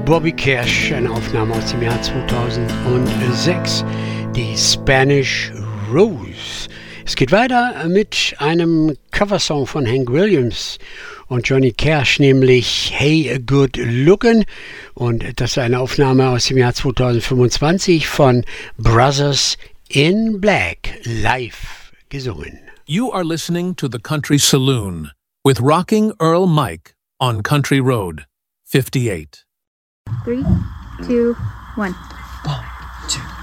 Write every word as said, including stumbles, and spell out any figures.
Bobby Cash, eine Aufnahme aus dem Jahr zweitausendsechs, die Spanish Rose. Es geht weiter mit einem Coversong von Hank Williams und Johnny Cash, nämlich Hey Good Lookin', und das ist eine Aufnahme aus dem Jahr zweitausendfünfundzwanzig von Brothers in Black, live gesungen. You are listening to The Country Saloon with Rocking Earl Mike on Country Road fifty-eight. Three, two, one. One, two.